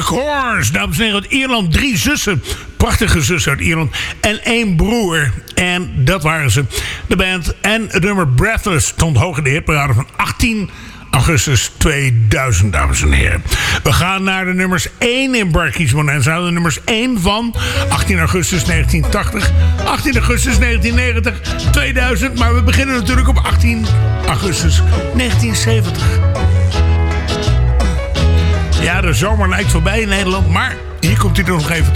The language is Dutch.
Horse, dames en heren, uit Ierland. 3 zussen, prachtige zussen uit Ierland. En 1 broer. En dat waren ze, de band. En het nummer Breathless stond hoog in de hitparade van 18 augustus 2000, dames en heren. We gaan naar de nummers 1 in Barkies Bonanza. De nummers 1 van 18 augustus 1980, 18 augustus 1990, 2000. Maar we beginnen natuurlijk op 18 augustus 1970. Ja, de zomer lijkt voorbij in Nederland, maar hier komt hij er nog even